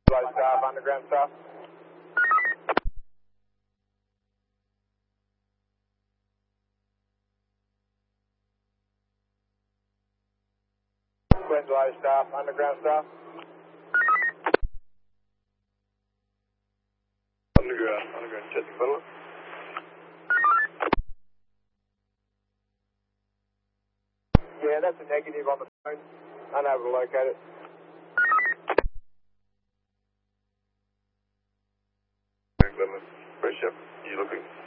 Staff, underground staff. Queensland staff, underground staff. Underground, checking Philip. Yeah, that's a negative on the phone. Unable to locate it. Pressure, you looking?